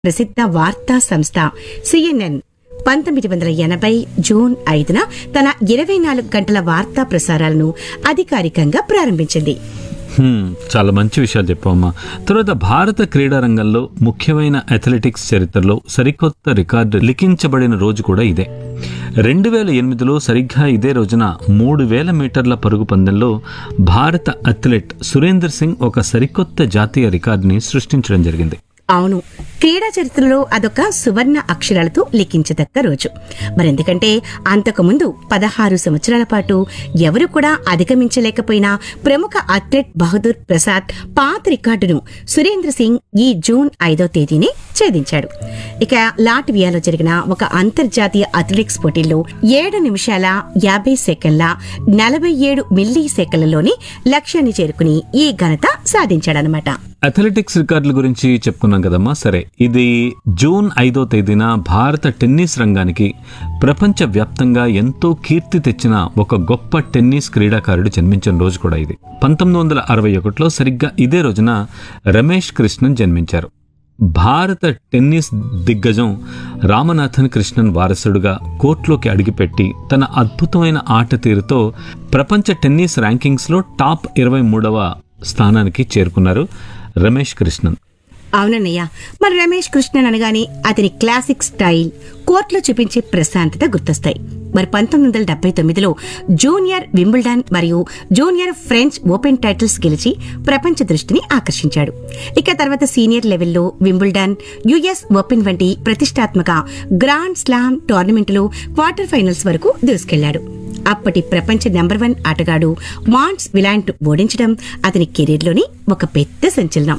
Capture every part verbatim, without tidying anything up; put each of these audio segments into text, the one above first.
ప్రసిద్ధ వార్తా సంస్థ సిఎన్ఎన్ పంతొమ్మిది వందల ఎనభై జూన్ ఐదున తన ఇరవై నాలుగు గంటల వార్తా ప్రసారాలను అధికారికంగా ప్రారంభించింది. హ్మ్, చాలా మంచి విషయాలు చెప్పామమ్మా. తర్వాత భారత క్రీడా రంగంలో ముఖ్యమైన అథ్లెటిక్స్ చరిత్రలో సరికొత్త రికార్డు లిఖించబడిన రోజు కూడా ఇదే. రెండు వేల ఎనిమిదిలో సరిగ్గా ఇదే రోజున మూడు వేల మీటర్ల పరుగు పందెంలో భారత అథ్లెట్ సురేందర్ సింగ్ ఒక సరికొత్త జాతీయ రికార్డుని సృష్టించడం జరిగింది. అవును, క్రీడా చరిత్రలో అదొక సువర్ణ అక్షరాలతో లిఖించదగ్గ రోజు. మరెందుకంటే అంతకుముందు పదహారు సంవత్సరాల పాటు ఎవరు కూడా అధిగమించలేకపోయిన ప్రముఖ అథ్లెట్ బహదూర్ ప్రసాద్ పాత రికార్డును సురేంద్ర సింగ్ ఈ జూన్ ఐదో తేదీనే ఛేదించాడు. ఇక లాట్వియాలో జరిగిన ఒక అంతర్జాతీయ అథ్లెటిక్స్ పోటీల్లో ఏడు నిమిషాల యాభై సెకండ్ల నలభై ఏడు మిల్లీ సెకండ్లలోని లక్ష్యాన్ని చేరుకుని ఈ ఘనత సాధించాడనమాట. అథ్లెటిక్స్ రికార్డుల గురించి చెప్పుకున్నాం కదమ్మా. సరే, ఇది జూన్ ఐదో తేదీన భారత టెన్నిస్ రంగానికి ప్రపంచ వ్యాప్తంగా ఎంతో కీర్తి తెచ్చిన ఒక గొప్ప టెన్నిస్ క్రీడాకారుడు జన్మించిన రోజు కూడా ఇది. పంతొమ్మిది వందల అరవై ఒకటిలో సరిగ్గా ఇదే రోజున రమేష్ కృష్ణన్ జన్మించారు. భారత టెన్నిస్ దిగ్గజం రామనాథన్ కృష్ణన్ వారసుడుగా కోర్టులోకి అడుగుపెట్టి తన అద్భుతమైన ఆట తీరుతో ప్రపంచ టెన్నిస్ ర్యాంకింగ్స్లో టాప్ ఇరవై మూడవ స్థానానికి చేరుకున్నారు రమేష్ కృష్ణన్. అవునన్నయ్య, మరి రమేష్ కృష్ణన్ అనగానే అతని క్లాసిక్ స్టైల్, కోర్టులో చూపించే ప్రశాంతత గుర్తొస్తాయి. మరి పంతొమ్మిది వందల డెబ్బై తొమ్మిదిలో జూనియర్ వింబుల్డన్ మరియు జూనియర్ ఫ్రెంచ్ ఓపెన్ టైటిల్స్ గెలిచి ప్రపంచ దృష్టిని ఆకర్షించాడు. ఇక తర్వాత సీనియర్ లెవెల్లో వింబుల్డన్, యుఎస్ ఓపెన్ వంటి ప్రతిష్టాత్మక గ్రాండ్ స్లామ్ టోర్నమెంటులు క్వార్టర్ ఫైనల్స్ వరకు దూసుకెళ్లాడు. అప్పటి ప్రపంచ నెంబర్ వన్ ఆటగాడు మాన్స్ విలాంట్ ఓడించడం అతని కెరీర్లోని ఒక పెద్ద సంచలనం.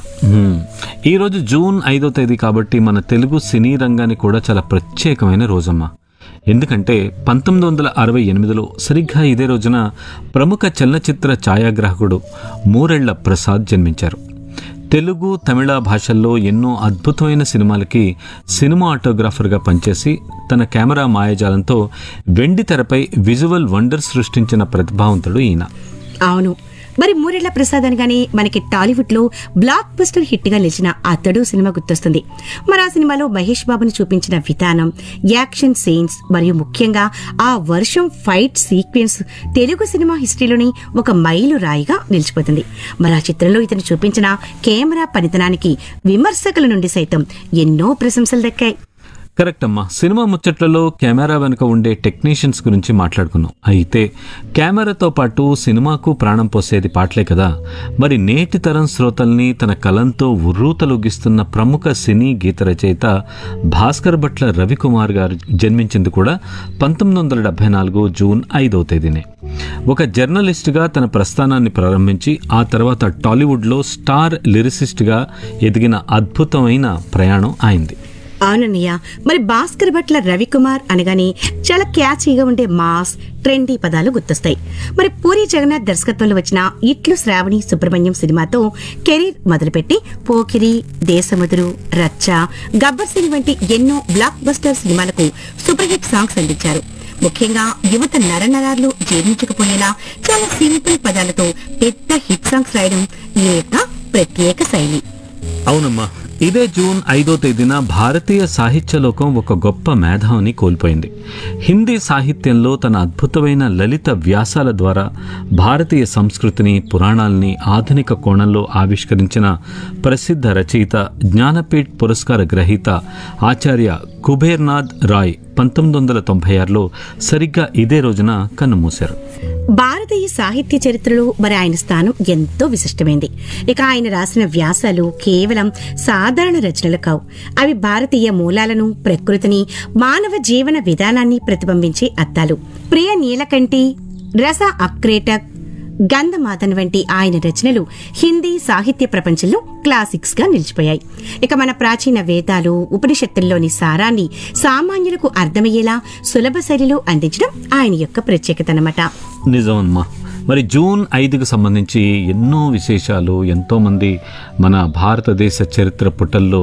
ఈ రోజు జూన్ ఐదో తేదీ కాబట్టి మన తెలుగు సినీ రంగానికి కూడా చాలా ప్రత్యేకమైన రోజమ్మా. ఎందుకంటే పంతొమ్మిది వందల అరవై ఎనిమిదిలో సరిగ్గా ఇదే రోజున ప్రముఖ చలనచిత్ర ఛాయాగ్రాహకుడు మూరెళ్ల ప్రసాద్ జన్మించారు. తెలుగు, తమిళ భాషల్లో ఎన్నో అద్భుతమైన సినిమాలకి సినిమా ఆటోగ్రాఫర్గా పనిచేసి తన కెమెరా మాయాజాలంతో వెండి తెరపై విజువల్ వండర్ సృష్టించిన ప్రతిభావంతుడు ఈయన. అవును, మరి మూరెళ్ల ప్రసాద్ అనగానే మనకి టాలీవుడ్ లో బ్లాక్ బస్టర్ హిట్ గా నిలిచిన అతడు సినిమా గుర్తొస్తుంది. మరి ఆ సినిమాలో మహేష్ బాబుని చూపించిన విధానం, యాక్షన్ సీన్స్ మరియు ముఖ్యంగా ఆ వర్షం ఫైట్ సీక్వెన్స్ తెలుగు సినిమా హిస్టరీలోని ఒక మైలు రాయిగా నిలిచిపోతుంది. మరి ఆ చిత్రంలో ఇతను చూపించిన కెమెరా పనితనానికి విమర్శకుల నుండి సైతం ఎన్నో ప్రశంసలు దక్కాయి. కరెక్ట్ అమ్మా. సినిమా ముచ్చట్లలో కెమెరా వెనుక ఉండే టెక్నీషియన్స్ గురించి మాట్లాడుకున్నాం. అయితే కెమెరాతో పాటు సినిమాకు ప్రాణం పోసేది పాటలే కదా. మరి నేటి తరం శ్రోతల్ని తన కలంతో ఉర్రూతలొగిస్తున్న ప్రముఖ సినీ గీత రచయిత భాస్కర్ భట్ల రవికుమార్ గారు జన్మించింది కూడా పంతొమ్మిది వందల డెబ్బై నాలుగు జూన్ ఐదవ తేదీనే. ఒక జర్నలిస్ట్గా తన ప్రస్థానాన్ని ప్రారంభించి ఆ తర్వాత టాలీవుడ్లో స్టార్ లిరిసిస్ట్గా ఎదిగిన అద్భుతమైన ప్రయాణం అయింది. అవునన్నయ్య, మరి భాస్కర్ భట్ల రవికుమార్ అనగానే చాలా క్యాచీగా ఉండే మాస్, ట్రెండీ పదాలు గుర్తొస్తాయి. మరి పూరి జగన్నాథ్ దర్శకత్వంలో వచ్చిన ఇట్లు శ్రావణి సుబ్రహ్మణ్యం సినిమాతో కెరీర్ మొదలుపెట్టి పోకిరి, దేశముదురు, రచ్చ, గబ్బర్ సింగ్ వంటి ఎన్నో బ్లాక్ బస్టర్ సినిమాలకు సూపర్ హిట్ సాంగ్స్ అందించారు. ముఖ్యంగా యువత నరనరాలు జీర్ణించకపోయేలా చాలా సింపుల్ పదాలతో పెద్ద హిట్ సాంగ్స్ రాయడం ఈ యొక్క ప్రత్యేక శైలి. అవునమ్మా, ఇదే జూన్ ఐదో తేదీన భారతీయ సాహిత్య లోకం ఒక గొప్ప మేధావిని కోల్పోయింది. హిందీ సాహిత్యంలో తన అద్భుతమైన లలిత వ్యాసాల ద్వారా భారతీయ సంస్కృతిని, పురాణాలని ఆధునిక కోణంలో ఆవిష్కరించిన ప్రసిద్ధ రచయిత, జ్ఞానపీఠ్ పురస్కార గ్రహీత ఆచార్య కుబేర్నాథ్ రాయ్ పంతొమ్మిది వందల తొంభై ఆరులో సరిగ్గా ఇదే రోజున కన్నుమూశారు. భారతీయ సాహిత్య చరిత్రలో మరి ఆయన స్థానం ఎంతో విశిష్టమైంది. ఇక ఆయన రాసిన వ్యాసాలు కేవలం సాధారణ రచనలు కావు. అవి భారతీయ మూలాలను, ప్రకృతిని, మానవ జీవన విధానాన్ని ప్రతిబింబించే అద్దాలు. ప్రియ నీలకంఠి, రస అక్రేటక్, గంధమాదన్ వంటి ఆయన రచనలు హిందీ సాహిత్య ప్రపంచంలో క్లాసిక్స్ గా నిలిచిపోయాయి. ఇక మన ప్రాచీన వేదాలు, ఉపనిషత్తుల్లోని సారాన్ని సామాన్యులకు అర్థమయ్యేలా సులభ శైలిలో అందించడం ఆయన యొక్క ప్రత్యేకత అన్నమాట. నిజమమ్మా. మరి జూన్ ఐదుకు సంబంధించి ఎన్నో విశేషాలు ఎంతోమంది మన భారతదేశ చరిత్ర పుటల్లో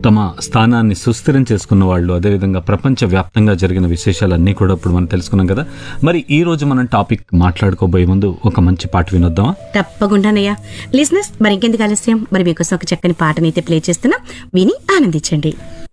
తమ స్థానాన్ని సుస్థిరం చేసుకున్న వాళ్ళు, అదేవిధంగా ప్రపంచ వ్యాప్తంగా జరిగిన విశేషాలన్నీ కూడా ఇప్పుడు మనం తెలుసుకున్నాం కదా. మరి ఈ రోజు మనం టాపిక్ మాట్లాడుకోబోయే ముందు ఒక మంచి పాట వినొద్దామా? తప్పకుండానయ్యా. లిజినెస్ మరి ఇంకెందుకు ఆలస్యం, మరి మీకోసం ఒక చక్కని పాటనైతే ప్లే చేస్తున్నాం, విని ఆనందించండి.